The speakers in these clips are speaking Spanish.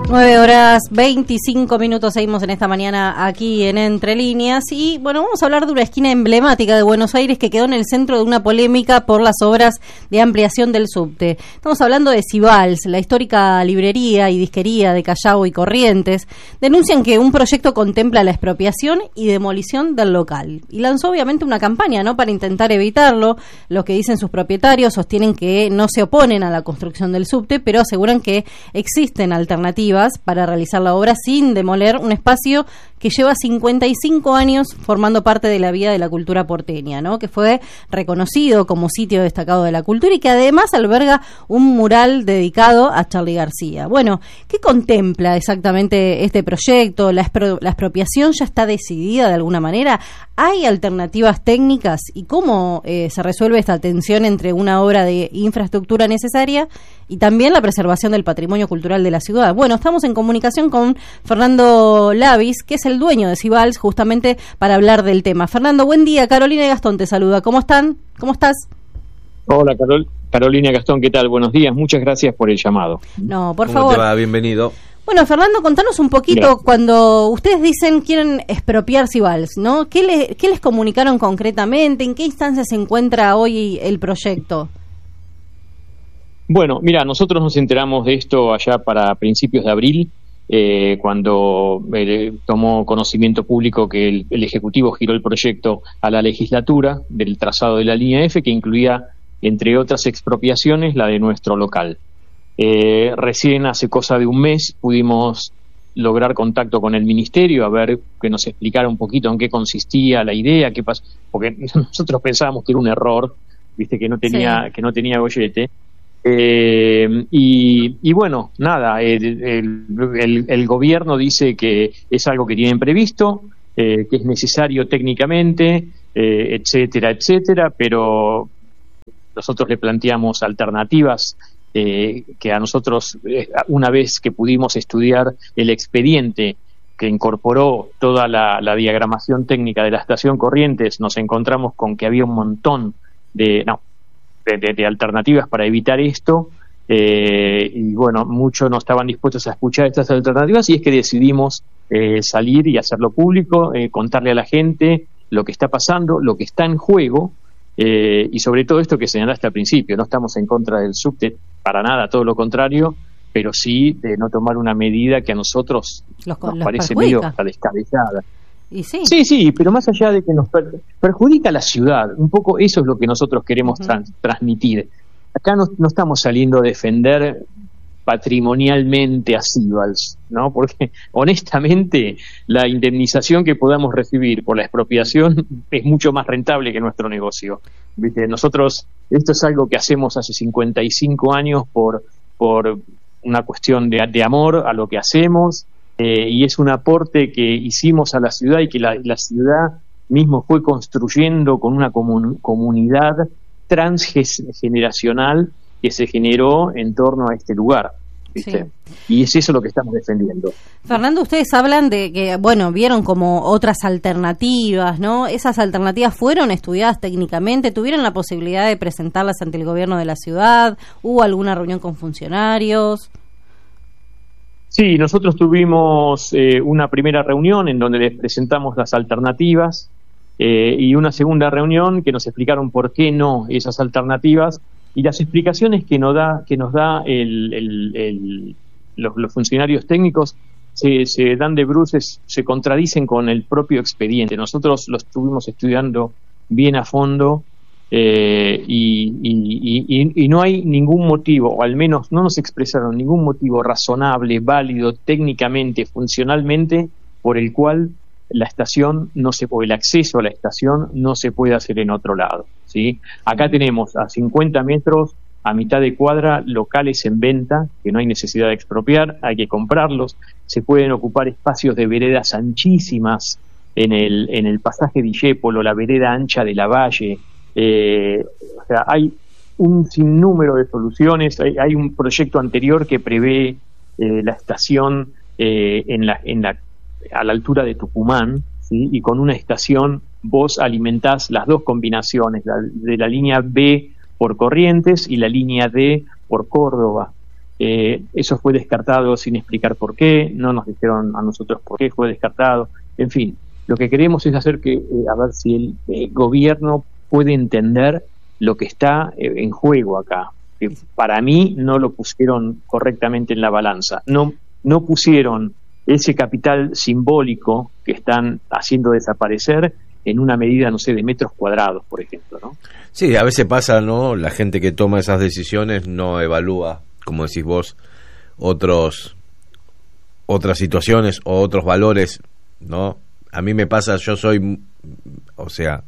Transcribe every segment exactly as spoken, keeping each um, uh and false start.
nueve horas veinticinco minutos, seguimos en esta mañana aquí en Entre Líneas y bueno, vamos a hablar de una esquina emblemática de Buenos Aires que quedó en el centro de una polémica por las obras de ampliación del subte. Estamos hablando de Cibals, la histórica librería y disquería de Callao y Corrientes. Denuncian que un proyecto contempla la expropiación y demolición del local y lanzó obviamente una campaña, ¿no?, para intentar evitarlo. Lo que dicen sus propietarios sostienen que no se oponen a la construcción del subte, pero aseguran que existen alternativas para realizar la obra sin demoler un espacio que lleva cincuenta y cinco años formando parte de la vida de la cultura porteña, ¿no?, que fue reconocido como sitio destacado de la cultura y que además alberga un mural dedicado a Charly García. Bueno, ¿qué contempla exactamente este proyecto? ¿La, expro- la expropiación ya está decidida de alguna manera? ¿Hay alternativas técnicas? ¿Y cómo eh, se resuelve esta tensión entre una obra de infraestructura necesaria y también la preservación del patrimonio cultural de la ciudad? Bueno, estamos en comunicación con Fernando Lavis, que es el dueño de Cibals, justamente para hablar del tema. Fernando, buen día. Carolina y Gastón te saluda. ¿Cómo están? ¿Cómo estás? Hola, Carol. Carolina, Gastón, ¿qué tal? Buenos días. Muchas gracias por el llamado. No, por ¿Cómo favor. te va? Bienvenido. Bueno, Fernando, contanos un poquito. Gracias. Cuando ustedes dicen quieren expropiar Cibals, ¿no? ¿Qué, le, ¿Qué les comunicaron concretamente? ¿En qué instancia se encuentra hoy el proyecto? Bueno, mira, nosotros nos enteramos de esto allá para principios de abril, eh, cuando eh, tomó conocimiento público que el, el Ejecutivo giró el proyecto a la legislatura del trazado de la línea F, que incluía, entre otras expropiaciones, la de nuestro local. Eh, recién hace cosa de un mes pudimos lograr contacto con el ministerio, a ver que nos explicara un poquito en qué consistía la idea, qué pasó, porque nosotros pensábamos que era un error, viste, que no tenía, sí. que no tenía gollete. Eh, y, y bueno, nada, el, el, el, el gobierno dice que es algo que tienen previsto, eh, que es necesario técnicamente, eh, etcétera, etcétera, pero nosotros le planteamos alternativas eh, que a nosotros, eh, una vez que pudimos estudiar el expediente que incorporó toda la, la diagramación técnica de la estación Corrientes, nos encontramos con que había un montón de... no De, de, de alternativas para evitar esto, eh, y bueno, muchos no estaban dispuestos a escuchar estas alternativas y es que decidimos eh, salir y hacerlo público, eh, contarle a la gente lo que está pasando, lo que está en juego, eh, y sobre todo esto que señalaste al principio. No estamos en contra del subte, para nada, todo lo contrario, pero sí de no tomar una medida que a nosotros los, nos los parece perjudica. medio descabellada. ¿Y sí? sí, sí, pero más allá de que nos per- perjudica a la ciudad, un poco eso es lo que nosotros queremos uh-huh. trans- transmitir. Acá no, no estamos saliendo a defender patrimonialmente a Cibals, ¿no? Porque honestamente la indemnización que podamos recibir por la expropiación es mucho más rentable que nuestro negocio. ¿Viste? Nosotros, esto es algo que hacemos hace cincuenta y cinco años por, por una cuestión de, de amor a lo que hacemos. Eh, y es un aporte que hicimos a la ciudad y que la, la ciudad mismo fue construyendo con una comun, comunidad transgeneracional que se generó en torno a este lugar, ¿viste? Sí. Y es eso lo que estamos defendiendo. Fernando, ustedes hablan de que, bueno, vieron como otras alternativas, ¿no? ¿Esas alternativas fueron estudiadas técnicamente? ¿Tuvieron la posibilidad de presentarlas ante el gobierno de la ciudad? ¿Hubo alguna reunión con funcionarios? Sí, nosotros tuvimos eh, una primera reunión en donde les presentamos las alternativas eh, y una segunda reunión que nos explicaron por qué no esas alternativas y las explicaciones que nos da que nos da el, el, el, los, los funcionarios técnicos se, se dan de bruces, se contradicen con el propio expediente. Nosotros lo estuvimos estudiando bien a fondo. Eh, y, y, y, y no hay ningún motivo, o al menos no nos expresaron ningún motivo razonable, válido, técnicamente, funcionalmente, por el cual la estación no se o el acceso a la estación no se puede hacer en otro lado, ¿sí? Acá tenemos a cincuenta metros, a mitad de cuadra, locales en venta que no hay necesidad de expropiar, hay que comprarlos. Se pueden ocupar espacios de veredas anchísimas en el, en el pasaje Discépolo, la vereda ancha de la Valle. Eh, o sea, hay un sinnúmero de soluciones. Hay, hay un proyecto anterior que prevé eh, la estación eh, en la, en la, a la altura de Tucumán, ¿sí? Y con una estación vos alimentás las dos combinaciones, la, de la línea B por Corrientes y la línea D por Córdoba. Eh, eso fue descartado sin explicar por qué, no nos dijeron a nosotros por qué fue descartado. En fin, lo que queremos es hacer que, eh, a ver si el eh, gobierno puede entender lo que está eh, en juego acá. Que para mí no lo pusieron correctamente en la balanza, no, no pusieron ese capital simbólico que están haciendo desaparecer en una medida, no sé, de metros cuadrados, por ejemplo, ¿no? Sí, a veces pasa, ¿no? La gente que toma esas decisiones no evalúa, como decís vos, otros otras situaciones o otros valores, ¿no? A mí me pasa, yo soy, o sea,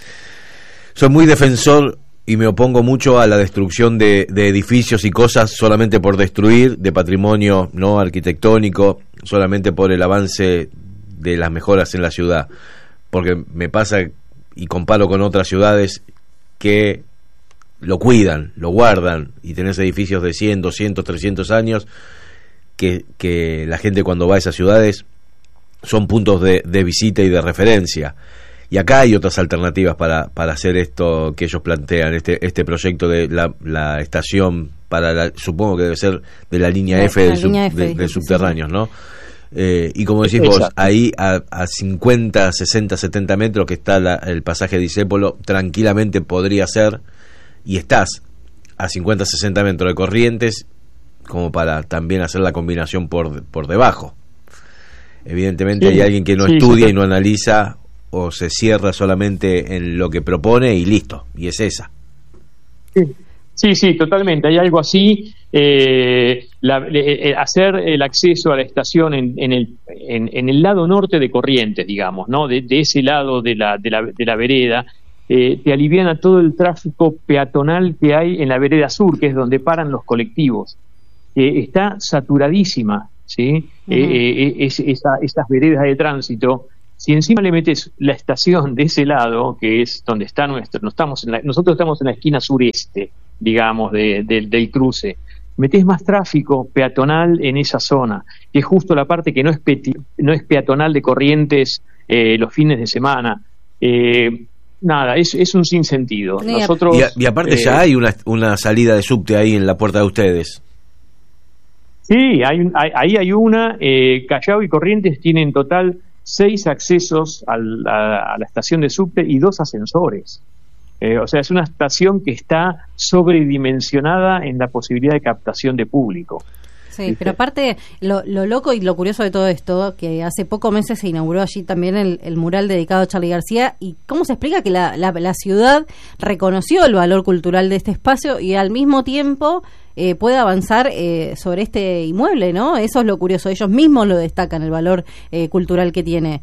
soy muy defensor y me opongo mucho a la destrucción de, de edificios y cosas solamente por destruir, de patrimonio no arquitectónico, solamente por el avance de las mejoras en la ciudad, porque me pasa y comparo con otras ciudades que lo cuidan, lo guardan, y tenés edificios de cien, doscientos, trescientos años que, que la gente cuando va a esas ciudades son puntos de, de visita y de referencia. Y acá hay otras alternativas para, para hacer esto que ellos plantean, este este proyecto de la, la estación para la, supongo que debe ser de la línea la, F, la de, sub, F de, de sí, subterráneos, sí. ¿no? Eh, y como decís vos, ahí a, a cincuenta, sesenta, setenta metros que está la, el pasaje de Discépolo, tranquilamente podría ser, y estás a cincuenta, sesenta metros de Corrientes, como para también hacer la combinación por, por debajo. Evidentemente sí, hay alguien que no sí, estudia sí. y no analiza, o se cierra solamente en lo que propone y listo, y es esa. Sí, sí, sí, totalmente, hay algo así. Eh, la, eh, hacer el acceso a la estación en, en, el, en, en el lado norte de Corrientes, digamos, ¿no? De, de ese lado de la, de la, de la vereda, eh, te aliviana todo el tráfico peatonal que hay en la vereda sur, que es donde paran los colectivos, que está saturadísima, ¿sí? Uh-huh. eh, eh, es, esa, esas veredas de tránsito. Si encima le metes la estación de ese lado, que es donde está nuestro, no estamos en la, nosotros estamos en la esquina sureste, digamos, de, de, del cruce, metés más tráfico peatonal en esa zona, que es justo la parte que no es, peti, no es peatonal de Corrientes eh, los fines de semana. Eh, nada, es, es un sinsentido. Nosotros, y, a, y aparte eh, ya hay una, una salida de subte ahí en la puerta de ustedes. Sí, hay, hay, ahí hay una. Eh, Callao y Corrientes tienen en total seis accesos al, a, a la estación de subte y dos ascensores. Eh, o sea, es una estación que está sobredimensionada en la posibilidad de captación de público. Sí, ¿viste? Pero aparte, lo, lo loco y lo curioso de todo esto, que hace pocos meses se inauguró allí también el, el mural dedicado a Charly García, y cómo se explica que la, la, la ciudad reconoció el valor cultural de este espacio y al mismo tiempo eh, puede avanzar eh, sobre este inmueble, ¿no? Eso es lo curioso, ellos mismos lo destacan, el valor eh, cultural que tiene.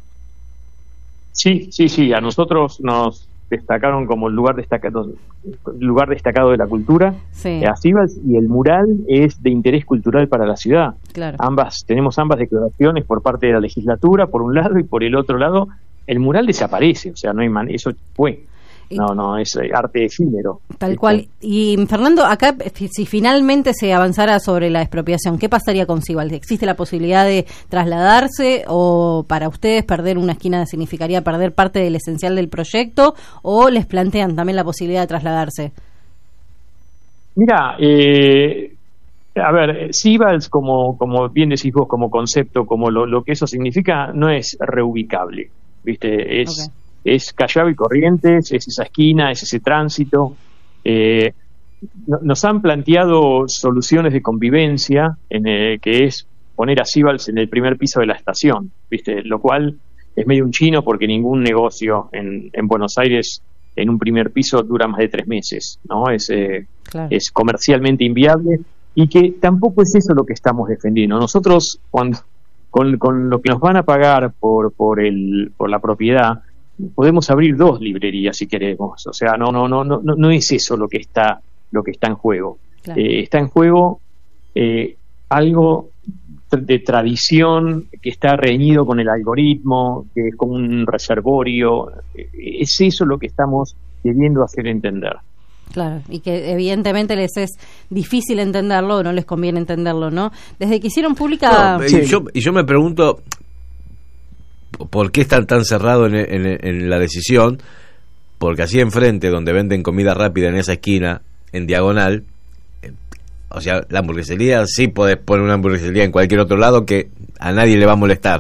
Sí, sí, sí, a nosotros nos destacaron como el lugar destacado lugar destacado de la cultura, sí. A Sibals, y el mural es de interés cultural para la ciudad. Claro. Ambas tenemos ambas declaraciones por parte de la legislatura por un lado, y por el otro lado el mural desaparece, o sea, no hay man eso fue no no es arte efímero. Tal cual. Y Fernando, acá si finalmente se avanzara sobre la expropiación, ¿qué pasaría con Sibals? ¿Existe la posibilidad de trasladarse, o para ustedes perder una esquina significaría perder parte del esencial del proyecto, o les plantean también la posibilidad de trasladarse? Mira, eh, a ver, Sibals, como como bien decís vos, como concepto, como lo, lo que eso significa, no es reubicable, ¿viste? Es okay. Es Callao y Corrientes, es esa esquina, es ese tránsito. Eh, no, nos han planteado soluciones de convivencia, en el, que es poner a Sibals en el primer piso de la estación, ¿viste? Lo cual es medio un chino, porque ningún negocio en, en Buenos Aires en un primer piso dura más de tres meses, ¿no? Es, eh, claro. Es comercialmente inviable, y que tampoco es eso lo que estamos defendiendo. Nosotros, cuando con, con lo que nos van a pagar por, por, el, por la propiedad, podemos abrir dos librerías si queremos. O sea, no no no no no es eso lo que está lo que está en juego. Claro. Eh, está en juego eh, algo de tradición que está reñido con el algoritmo, que es como un reservorio. Es eso lo que estamos queriendo hacer entender. Claro, y que evidentemente les es difícil entenderlo, o no les conviene entenderlo, ¿no? Desde que hicieron pública... No, y, yo, y yo me pregunto... ¿por qué están tan cerrados en, en, en la decisión? Porque así enfrente, donde venden comida rápida, en esa esquina, en diagonal, eh, O sea, la hamburguesería, sí podés poner una hamburguesería en cualquier otro lado que a nadie le va a molestar.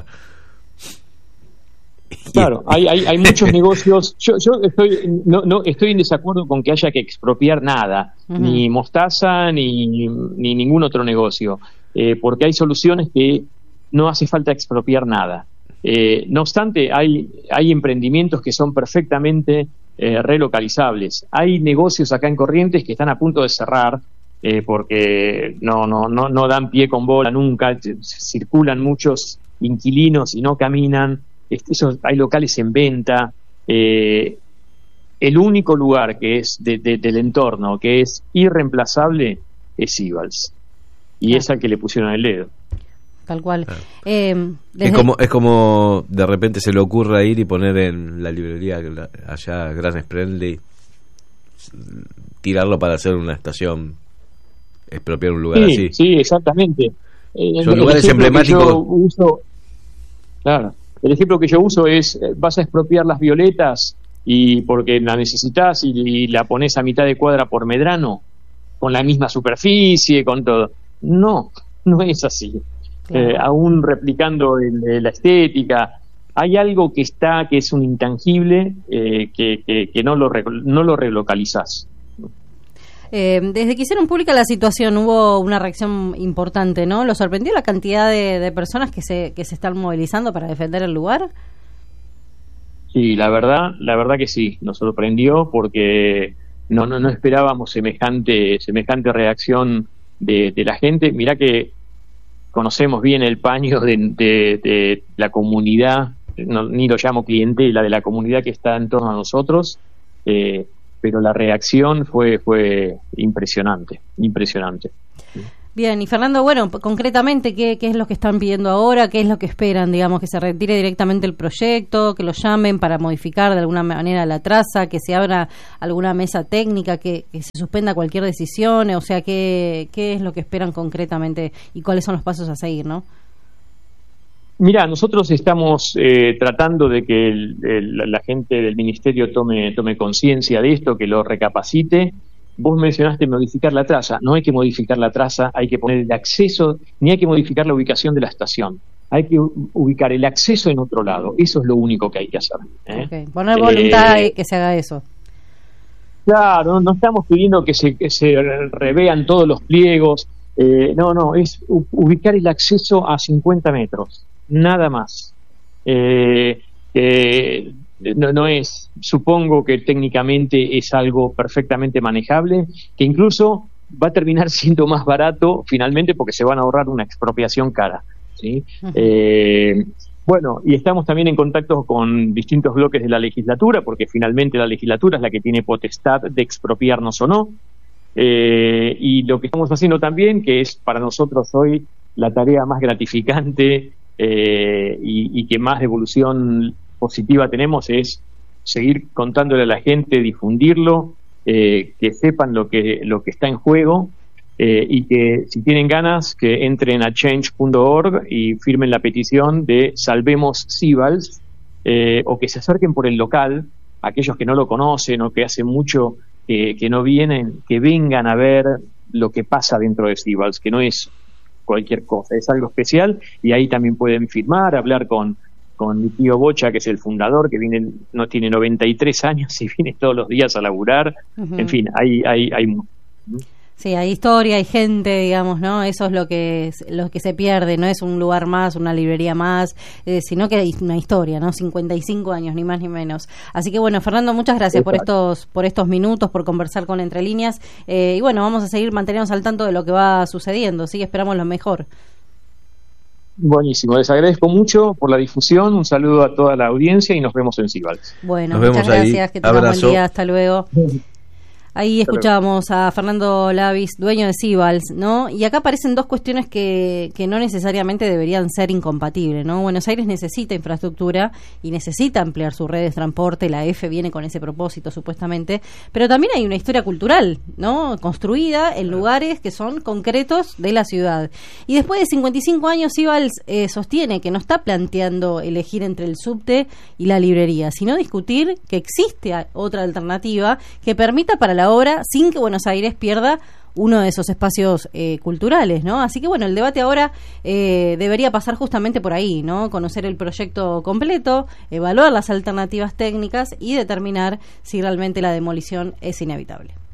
Claro, hay, hay, hay muchos negocios. Yo, yo estoy, no, no, estoy en desacuerdo con que haya que expropiar nada, uh-huh. ni Mostaza, ni, ni ningún otro negocio, eh, porque hay soluciones que no hace falta expropiar nada. Eh, no obstante, hay, hay emprendimientos que son perfectamente eh, relocalizables. Hay negocios acá en Corrientes que están a punto de cerrar eh, porque no, no, no, no dan pie con bola nunca, circulan muchos inquilinos y no caminan. Esos, hay locales en venta. Eh, el único lugar que es de, de, del entorno que es irreemplazable es Sibals, y ah. es al que le pusieron el dedo. Tal cual. Ah. Eh, desde... es como es como de repente se le ocurra ir y poner en la librería allá Gran Sprendley, tirarlo para hacer una estación, expropiar un lugar sí, así. Sí, exactamente. Eh, Son lugares emblemáticos. Uso, claro. El ejemplo que yo uso es, vas a expropiar las violetas y porque la necesitas y, y la pones a mitad de cuadra por Medrano, con la misma superficie, con todo. No, no es así. Claro. Eh, aún replicando el, la estética, hay algo que está, que es un intangible, eh, que, que, que no lo, no lo relocalizás. Eh, desde que hicieron pública la situación hubo una reacción importante, ¿no? ¿Lo sorprendió la cantidad de, de personas que se que se están movilizando para defender el lugar? Sí, la verdad, la verdad que sí, nos sorprendió porque no no no esperábamos semejante semejante reacción de, de la gente. Mirá que conocemos bien el paño de, de, de la comunidad, no, ni lo llamo clientela, de la comunidad que está en torno a nosotros. Eh, pero la reacción fue fue impresionante, impresionante. Bien, y Fernando, bueno, concretamente, ¿qué, qué es lo que están pidiendo ahora? ¿Qué es lo que esperan? Digamos, que se retire directamente el proyecto, que lo llamen para modificar de alguna manera la traza, que se abra alguna mesa técnica, que, que se suspenda cualquier decisión, o sea, ¿qué, qué es lo que esperan concretamente y cuáles son los pasos a seguir, no? Mira, nosotros estamos eh, tratando de que el, el, la gente del ministerio tome tome conciencia de esto, que lo recapacite. Vos mencionaste modificar la traza. No hay que modificar la traza, hay que poner el acceso, ni hay que modificar la ubicación de la estación. Hay que ubicar el acceso en otro lado. Eso es lo único que hay que hacer. ¿eh? Okay. Poner voluntad eh, que se haga eso. Claro, no, no estamos pidiendo que se, que se revean todos los pliegos. Eh, no, no, es ubicar el acceso a cincuenta metros. Nada más. Eh, eh, no, no es, supongo que técnicamente es algo perfectamente manejable, que incluso va a terminar siendo más barato finalmente porque se van a ahorrar una expropiación cara, ¿sí? Uh-huh. Eh, bueno, y estamos también en contacto con distintos bloques de la legislatura, porque finalmente la legislatura es la que tiene potestad de expropiarnos o no. Eh, y lo que estamos haciendo también, que es para nosotros hoy la tarea más gratificante Eh, y, y que más devolución positiva tenemos, es seguir contándole a la gente, difundirlo, eh, que sepan lo que lo que está en juego, eh, y que si tienen ganas que entren a change punto org y firmen la petición de Salvemos Sibals, eh, o que se acerquen por el local, aquellos que no lo conocen o que hace mucho eh, que no vienen, que vengan a ver lo que pasa dentro de Sibals, que no es cualquier cosa, es algo especial, y ahí también pueden firmar, hablar con, con mi tío Bocha, que es el fundador, que viene, no tiene noventa y tres años y viene todos los días a laburar. Uh-huh. En fin, hay, hay, hay Sí, hay historia, hay gente, digamos, ¿no? Eso es lo que lo que se pierde, no es un lugar más, una librería más, eh, sino que hay una historia, ¿no? cincuenta y cinco años, ni más ni menos. Así que bueno, Fernando, muchas gracias por estos por estos minutos, por conversar con Entre Líneas, eh, y bueno, vamos a seguir manteniéndonos al tanto de lo que va sucediendo, sí, esperamos lo mejor. Buenísimo, les agradezco mucho por la difusión, un saludo a toda la audiencia y nos vemos en Sibals. Bueno, nos muchas gracias, ahí. Que tengan buen día, hasta luego. Ahí escuchábamos a Fernando Lavis, dueño de Sibals, ¿no? Y acá aparecen dos cuestiones que, que no necesariamente deberían ser incompatibles, ¿no? Buenos Aires necesita infraestructura y necesita ampliar su red de transporte, la F viene con ese propósito supuestamente, pero también hay una historia cultural, ¿no? Construida en lugares que son concretos de la ciudad. Y después de cincuenta y cinco años, Sibals eh, sostiene que no está planteando elegir entre el subte y la librería, sino discutir que existe otra alternativa que permita para la obra sin que Buenos Aires pierda uno de esos espacios eh, culturales, ¿no? Así que bueno, el debate ahora eh, debería pasar justamente por ahí, ¿no? Conocer el proyecto completo, evaluar las alternativas técnicas y determinar si realmente la demolición es inevitable.